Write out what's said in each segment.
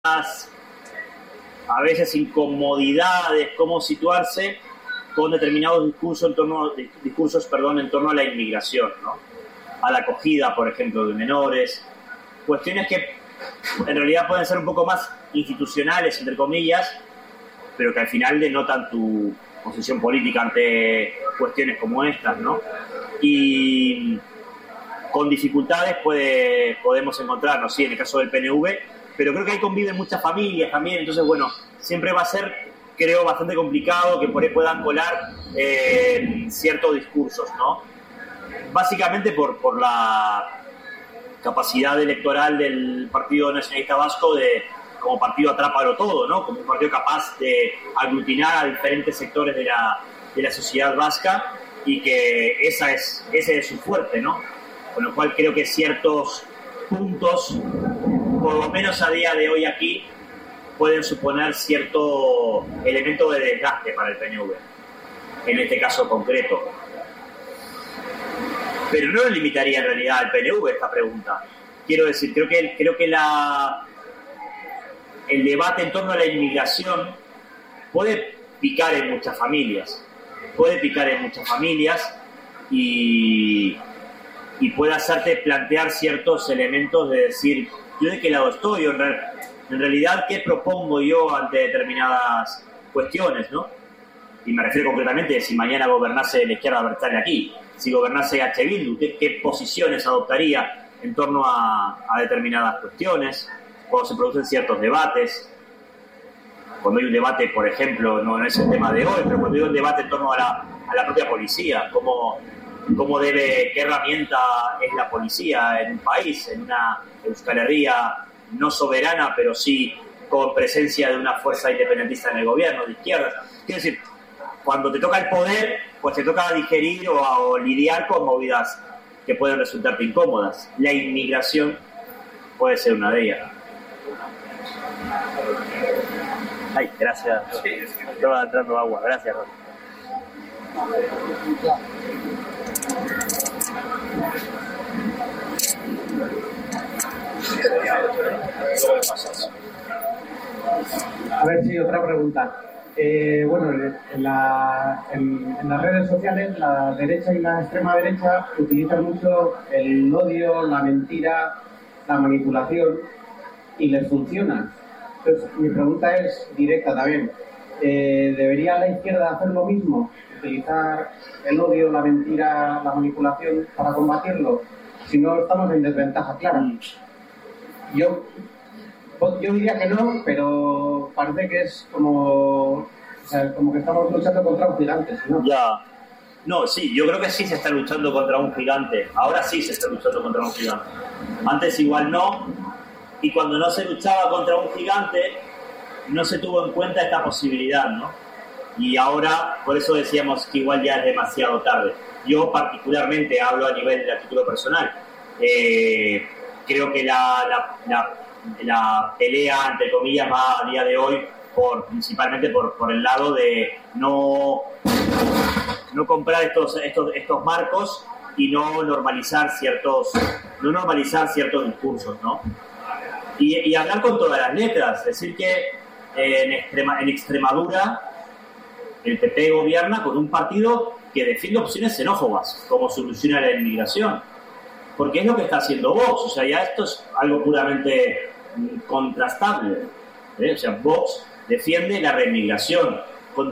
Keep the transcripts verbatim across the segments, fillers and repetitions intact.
a veces incomodidades, cómo situarse con determinados discursos en torno, discursos, perdón, en torno a la inmigración, ¿no? A la acogida, por ejemplo, de menores, cuestiones que en realidad pueden ser un poco más institucionales, entre comillas, pero que al final denotan tu posición política ante cuestiones como estas, ¿no? Y con dificultades puede, podemos encontrarnos, sí, en el caso del P N V, pero creo que ahí conviven muchas familias también, entonces, bueno, siempre va a ser, creo, bastante complicado que por ahí puedan colar eh, ciertos discursos, ¿no? Básicamente por, por la capacidad electoral del Partido Nacionalista Vasco de, como partido atrápalo todo, ¿no? Como un partido capaz de aglutinar a diferentes sectores de la, de la sociedad vasca, y que esa es, ese es su fuerte, ¿no? Con lo cual creo que ciertos puntos, por lo menos a día de hoy aquí, pueden suponer cierto elemento de desgaste para el P N V, en este caso concreto. Pero no lo limitaría en realidad al P N V esta pregunta. Quiero decir, creo que, creo que la, el debate en torno a la inmigración puede picar en muchas familias, puede picar en muchas familias y, y puede hacerte plantear ciertos elementos de decir, ¿yo de qué lado estoy? En, re, en realidad, ¿qué propongo yo ante determinadas cuestiones, ¿no? Y me refiero concretamente a si mañana gobernase la izquierda Bertzale aquí, si gobernase H. Bildu, ¿qué, qué posiciones adoptaría en torno a, a determinadas cuestiones? Cuando se producen ciertos debates, cuando hay un debate, por ejemplo, no, no es el tema de hoy, pero cuando hay un debate en torno a la, a la propia policía, cómo, cómo debe, qué herramienta es la policía en un país, en una Euskal Herria no soberana, pero sí con presencia de una fuerza independentista en el gobierno, de izquierdas. Quiero decir, cuando te toca el poder, pues te toca digerir o, o lidiar con movidas que pueden resultarte incómodas. La inmigración puede ser una de ellas. Ay, gracias. Estaba entrando agua. Gracias, Ron. A ver, sí, otra pregunta. Eh, bueno, en, la, en, en las redes sociales, la derecha y la extrema derecha utilizan mucho el odio, la mentira, la manipulación, y les funciona. Entonces, mi pregunta es directa también. Eh, ¿Debería la izquierda hacer lo mismo? ¿Utilizar el odio, la mentira, la manipulación para combatirlo? Si no, estamos en desventaja clara. Yo, yo diría que no, pero parece que es como, o sea, como que estamos luchando contra un gigante, ¿no? Ya. No, sí, yo creo que sí se está luchando contra un gigante. Ahora sí se está luchando contra un gigante. Antes igual no. Y cuando no se luchaba contra un gigante, no se tuvo en cuenta esta posibilidad, ¿no? Y ahora, por eso decíamos que igual ya es demasiado tarde. Yo particularmente hablo a nivel de título personal. Eh, creo que la, la, la, la pelea, entre comillas, va a día de hoy por, principalmente por, por el lado de no, no comprar estos, estos, estos marcos y no normalizar ciertos, no normalizar ciertos discursos, ¿no? Y, y hablar con todas las letras, decir que eh, en, Extrema, en Extremadura el P P gobierna con un partido que defiende opciones xenófobas como solución a la inmigración, porque es lo que está haciendo Vox. O sea, ya esto es algo puramente contrastable, ¿eh? O sea, Vox defiende la reinmigración,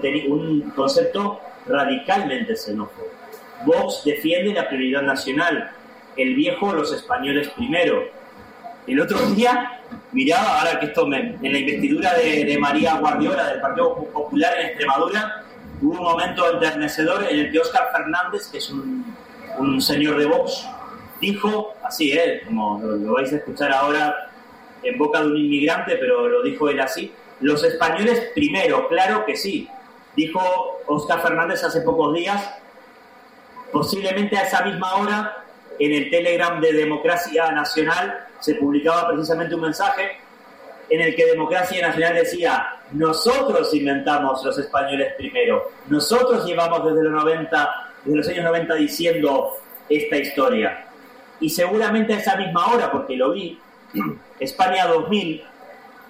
un concepto radicalmente xenófobo. Vox defiende la prioridad nacional, el viejo los españoles primero. El otro día, miraba, ahora que esto me, en la investidura de, de María Guardiola del Partido Popular en Extremadura, hubo un momento enternecedor en el que Óscar Fernández, que es un, un señor de Vox, dijo, así, ¿eh? Como lo, lo vais a escuchar ahora en boca de un inmigrante, pero lo dijo él así, los españoles primero, claro que sí, dijo Óscar Fernández hace pocos días, posiblemente a esa misma hora, en el Telegram de Democracia Nacional, se publicaba precisamente un mensaje en el que Democracia Nacional decía: nosotros inventamos los españoles primero, nosotros llevamos desde los noventa, desde los años noventa diciendo esta historia. Y seguramente a esa misma hora, porque lo vi, España dos mil,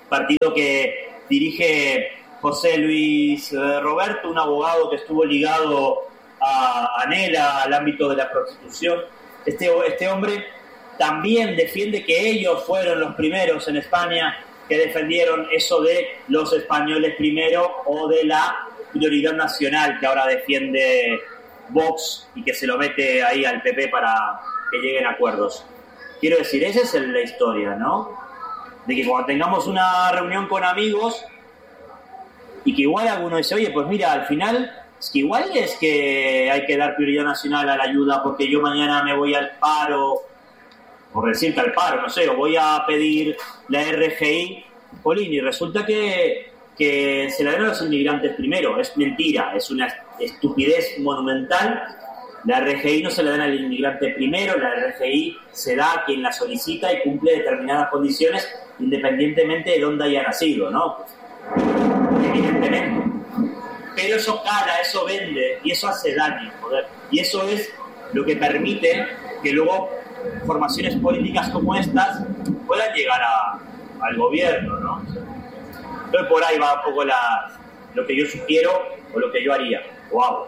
partido que dirige José Luis Roberto, un abogado que estuvo ligado a Anela, al ámbito de la prostitución. Este, este hombre también defiende que ellos fueron los primeros en España que defendieron eso de los españoles primero o de la prioridad nacional que ahora defiende Vox y que se lo mete ahí al P P para que lleguen a acuerdos. Quiero decir, esa es la historia, ¿no? De que cuando tengamos una reunión con amigos y que igual alguno dice, oye, pues mira, al final es que igual es que hay que dar prioridad nacional a la ayuda porque yo mañana me voy al paro, por decirte al paro, no sé, o voy a pedir la R G I, Polín, y resulta que, que se la den a los inmigrantes primero. Es mentira, es una estupidez monumental. La R G I no se la dan al inmigrante primero, la R G I se da a quien la solicita y cumple determinadas condiciones independientemente de dónde haya nacido, ¿no? Evidentemente. Pero eso cala, eso vende y eso hace daño, joder. Y eso es lo que permite que luego formaciones políticas como estas puedan llegar a, al gobierno, ¿no? Entonces por ahí va un poco la, lo que yo sugiero o lo que yo haría o hago.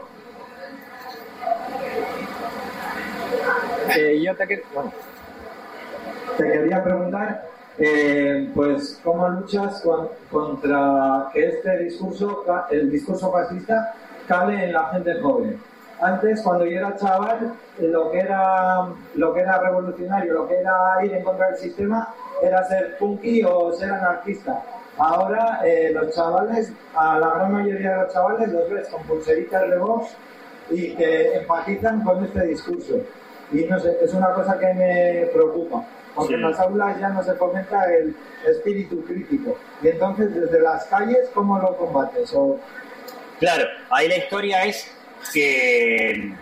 Eh, yo te, que, bueno, te quería preguntar, eh, pues, ¿cómo luchas con, contra que este discurso, el discurso fascista, cale en la gente joven? Antes, cuando yo era chaval, lo que era, lo que era revolucionario, lo que era ir en contra del sistema, era ser punky o ser anarquista. Ahora, eh, los chavales, a la gran mayoría de los chavales, los ves con pulseritas de Vox y que empatizan con este discurso. Y no sé, es una cosa que me preocupa, porque sí. En las aulas ya no se fomenta el espíritu crítico. Y entonces, desde las calles, ¿cómo lo combates? O... Claro, ahí la historia es que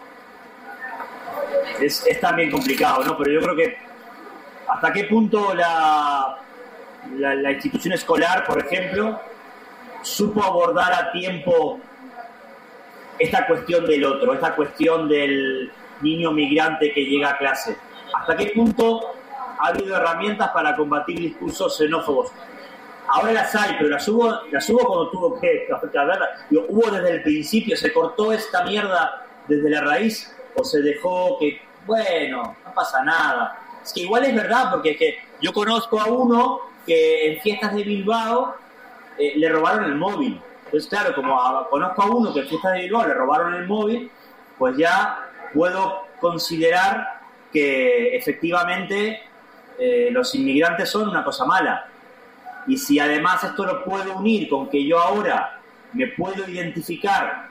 es, es también complicado, ¿no? Pero yo creo que hasta qué punto la, la, la institución escolar, por ejemplo, supo abordar a tiempo esta cuestión del otro, esta cuestión del niño migrante que llega a clase. ¿Hasta qué punto ha habido herramientas para combatir discursos xenófobos? Ahora las hay, pero las hubo, las hubo cuando tuvo que, que hablar. Hubo desde el principio, se cortó esta mierda desde la raíz, o se dejó que, bueno, no pasa nada. Es que igual es verdad, porque es que yo conozco a uno que en fiestas de Bilbao eh, le robaron el móvil. Entonces, claro, como a, conozco a uno que en fiestas de Bilbao le robaron el móvil, pues ya puedo considerar que efectivamente eh, los inmigrantes son una cosa mala. Y si además esto lo puedo unir con que yo ahora me puedo identificar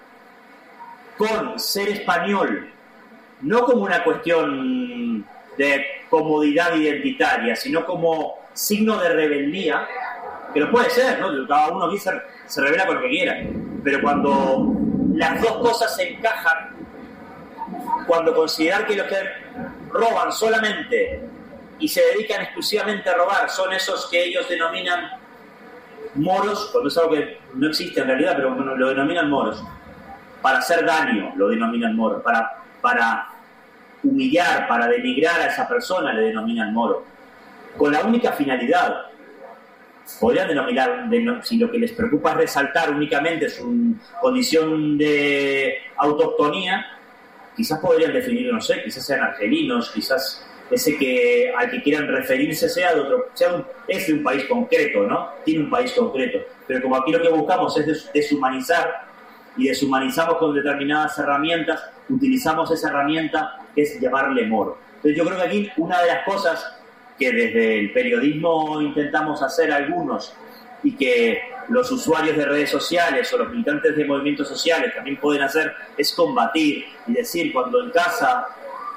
con ser español, no como una cuestión de comodidad identitaria, sino como signo de rebeldía, que lo puede ser, ¿no? Cada uno aquí se, se revela con lo que quiera, pero cuando las dos cosas se encajan, cuando considerar que los que roban solamente y se dedican exclusivamente a robar son esos que ellos denominan moros, cuando es algo que no existe en realidad, pero bueno, lo denominan moros, para hacer daño lo denominan moros, para, para humillar, para denigrar a esa persona le denominan moro, con la única finalidad. Podrían denominar, de, si lo que les preocupa es resaltar únicamente su condición de autoctonía, quizás podrían definir, no sé, quizás sean argelinos, quizás ese que al que quieran referirse sea de otro, sea un, es de un país concreto, ¿no? Tiene un país concreto. Pero como aquí lo que buscamos es deshumanizar y deshumanizamos con determinadas herramientas, utilizamos esa herramienta que es llamarle moro. Entonces yo creo que aquí una de las cosas que desde el periodismo intentamos hacer algunos y que los usuarios de redes sociales o los militantes de movimientos sociales también pueden hacer es combatir y decir cuando en casa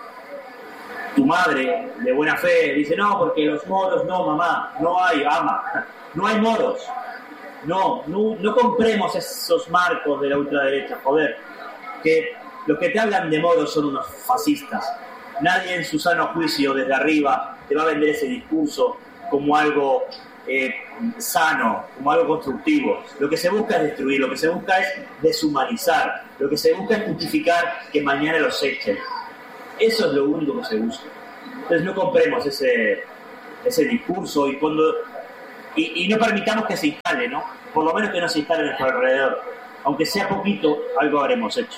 tu madre de buena fe dice no, porque los moros, no mamá, no hay, ama, no hay moros, no, no, no compremos esos marcos de la ultraderecha, joder, que los que te hablan de moros son unos fascistas. Nadie en su sano juicio desde arriba te va a vender ese discurso como algo eh, sano, como algo constructivo. Lo que se busca es destruir, lo que se busca es deshumanizar, lo que se busca es justificar que mañana los echen. Eso es lo único que se busca. Entonces no compremos ese, ese discurso y cuando y, y no permitamos que se instale, ¿no? Por lo menos que no se instale a nuestro alrededor. Aunque sea poquito, algo habremos hecho.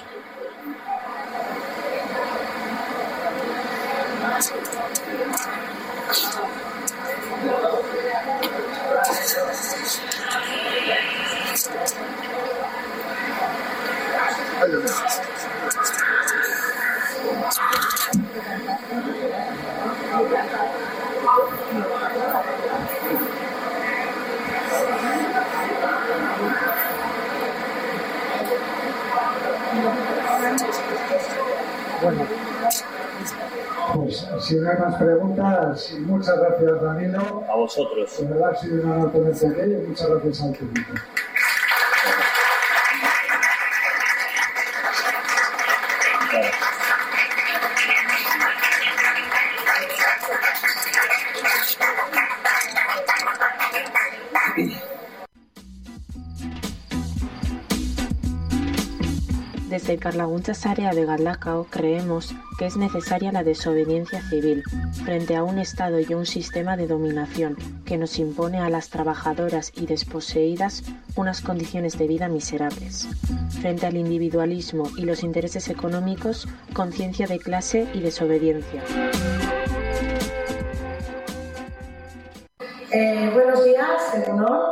Bueno, pues si no hay más preguntas, muchas gracias, Danilo. A vosotros. De verdad ha sido un honor tenerte aquí y muchas gracias al público. Desde Karlaguntzas área de Galdakao creemos que es necesaria la desobediencia civil frente a un Estado y un sistema de dominación que nos impone a las trabajadoras y desposeídas unas condiciones de vida miserables. Frente al individualismo y los intereses económicos, conciencia de clase y desobediencia. Eh, buenos días, en honor.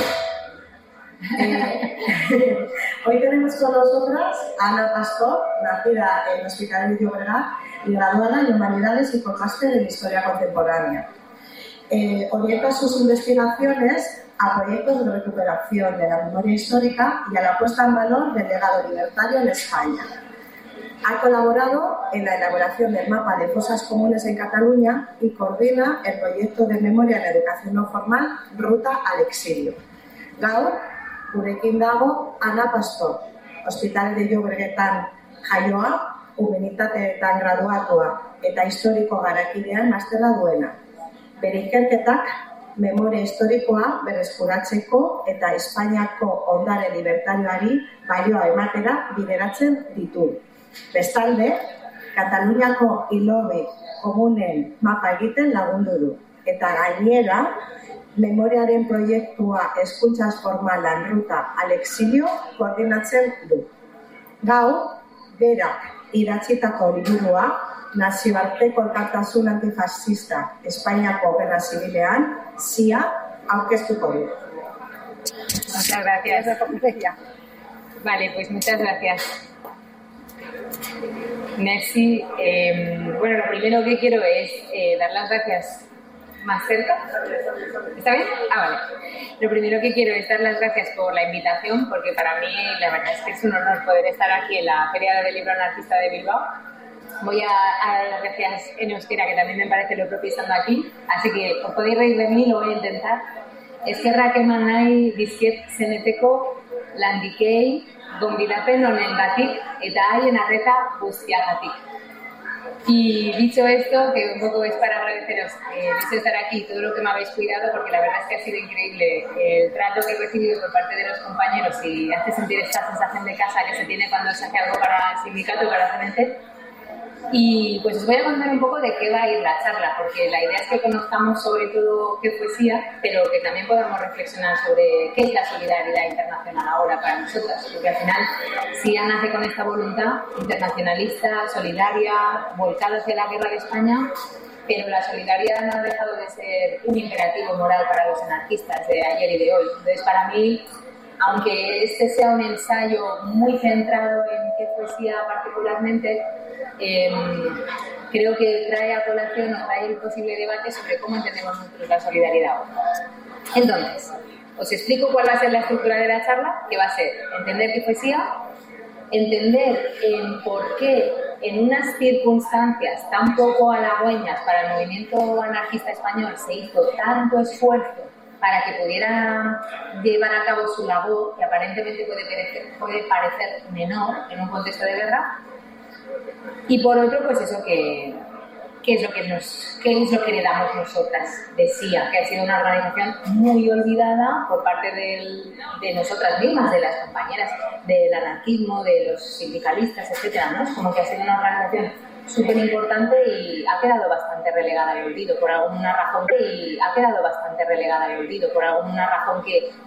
Eh, hoy tenemos con nosotras a Ana Pastor, nacida en Hospitalet de Llobregat y graduada en Humanidades y con máster en Historia Contemporánea. Eh, orienta sus investigaciones a proyectos de recuperación de la memoria histórica y a la puesta en valor del legado libertario en España. Ha colaborado en la elaboración del mapa de fosas comunes en Cataluña y coordina el proyecto de memoria en educación no formal Ruta al Exilio. Gaur, gurekin dago Ana Pastor, Hospitalet de Llobregetan jaioa, humanitateetan graduatua eta historiko garakidean mastera duena. Bere ikerketak memoria historikoa berreskuratzeko eta Espainiako ondare libertarioari balioa ematera bideratzen ditu. Bestalde, Kataluniako hilobi komunen mapa egiten lagundu du. Eta gainera, memoriaren proiektua hezkuntzaz formalan Ruta al Exilio koordinatzen du. Gaur, berak idatzitako liburua, Nazioarteko elkartasun antifascista Espainiako Gerra Zibilean, Z I A, aurkeztuko du. Muchas gracias. Vale, pues muchas gracias. Merci. Eh, bueno, lo primero que quiero es eh, dar las gracias más cerca. ¿Está bien? Ah, vale. Lo primero que quiero es dar las gracias por la invitación, porque para mí la verdad es que es un honor poder estar aquí en la Feria del Libro Anarquista de Bilbao. Voy a, a dar las gracias en euskera, que también me parece lo propio estando aquí, así que os podéis reír de mí, lo voy a intentar. Eskerrak eman nahi dizkiet zeneteko landikei gonbidapen honengatik eta haien arreta guztiagatik. Y dicho esto, que un poco es para agradeceros eh, de estar aquí, todo lo que me habéis cuidado, porque la verdad es que ha sido increíble el trato que he recibido por parte de los compañeros y hace sentir esta sensación de casa que se tiene cuando se hace algo para el sindicato, para la C N T. Y pues os voy a contar un poco de qué va a ir la charla, porque la idea es que conozcamos sobre todo qué poesía, pero que también podamos reflexionar sobre qué es la solidaridad internacional ahora para nosotras, porque al final S I A nace con esta voluntad internacionalista, solidaria, volcada hacia la guerra de España, pero la solidaridad no ha dejado de ser un imperativo moral para los anarquistas de ayer y de hoy. Entonces, para mí, aunque este sea un ensayo muy centrado en qué poesía particularmente, eh, creo que trae a colación o trae el posible debate sobre cómo entendemos nosotros la solidaridad ahora. Entonces, os explico cuál va a ser la estructura de la charla, que va a ser entender qué poesía, entender en por qué en unas circunstancias tan poco halagüeñas para el movimiento anarquista español se hizo tanto esfuerzo para que pudiera llevar a cabo su labor, que aparentemente puede parecer, puede parecer menor en un contexto de guerra. Y por otro, pues eso que, que es lo que nos, qué es lo que heredamos nosotras de S I A, que ha sido una organización muy olvidada por parte del, de nosotras mismas, de las compañeras del anarquismo, de los sindicalistas, etcétera, ¿no? Es como que ha sido una organización súper importante y ha quedado bastante relegada al olvido por alguna razón y ha quedado bastante relegada al olvido por alguna razón que